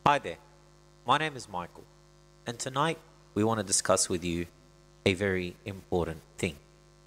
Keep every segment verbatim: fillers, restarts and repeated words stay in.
Hi there, my name is Michael, and tonight we want to discuss with you a very important thing.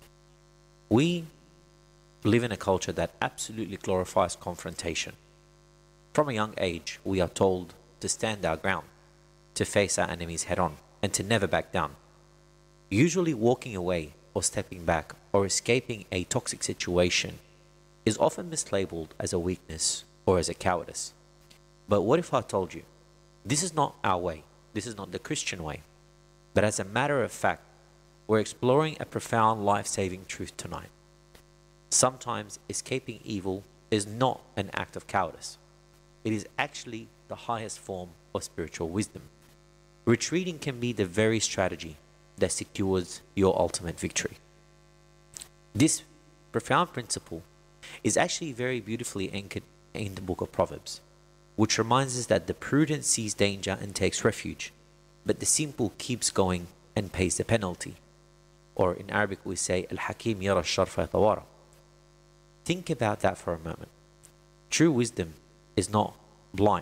We live in a culture that absolutely glorifies confrontation. From a young age, we are told to stand our ground, to face our enemies head on, and to never back down. Usually, walking away or stepping back or escaping a toxic situation is often mislabeled as a weakness or as a cowardice. But what if I told you, this is not our way, this is not the Christian way, but as a matter of fact, we're exploring a profound life-saving truth tonight. Sometimes escaping evil is not an act of cowardice. It is actually the highest form of spiritual wisdom. Retreating can be the very strategy that secures your ultimate victory. This profound principle is actually very beautifully anchored in the book of Proverbs, which reminds us that the prudent sees danger and takes refuge, but the simple keeps going and pays the penalty. Or in Arabic we say, Al-Hakim yara ash-sharfa yatawara. Think about that for a moment. True wisdom is not blind.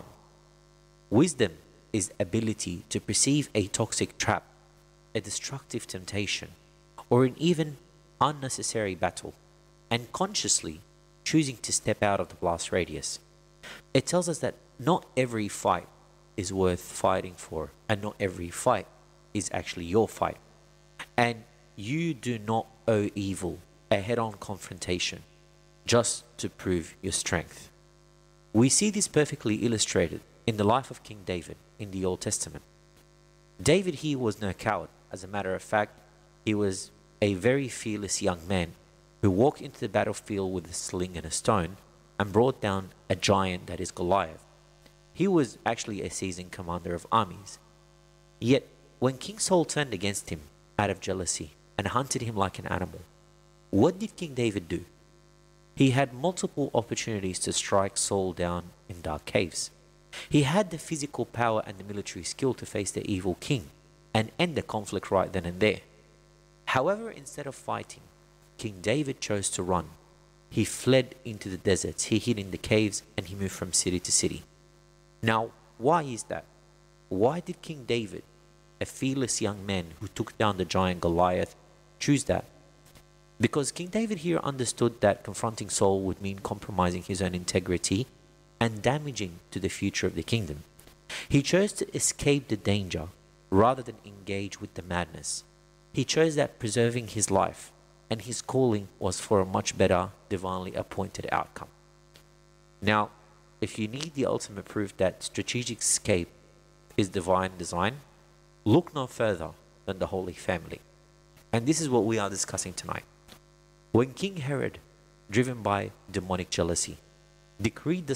Wisdom is ability to perceive a toxic trap, a destructive temptation, or an even unnecessary battle, and consciously choosing to step out of the blast radius. It tells us that not every fight is worth fighting for, and not every fight is actually your fight. And you do not owe evil a head-on confrontation just to prove your strength. We see this perfectly illustrated in the life of King David in the Old Testament. David here was no coward. As a matter of fact, he was a very fearless young man who walked into the battlefield with a sling and a stone and brought down a giant that is Goliath. He was actually a seasoned commander of armies. Yet, when King Saul turned against him out of jealousy and hunted him like an animal, what did King David do? He had multiple opportunities to strike Saul down in dark caves. He had the physical power and the military skill to face the evil king and end the conflict right then and there. However, instead of fighting, King David chose to run. He fled into the deserts, he hid in the caves, and he moved from city to city. Now, why is that? Why did King David, a fearless young man who took down the giant Goliath, choose that? Because King David here understood that confronting Saul would mean compromising his own integrity and damaging to the future of the kingdom. He chose to escape the danger rather than engage with the madness. He chose that preserving his life and his calling was for a much better, divinely appointed outcome. Now, if you need the ultimate proof that strategic escape is divine design, look no further than the Holy Family. And this is what we are discussing tonight. When King Herod, driven by demonic jealousy, decreed the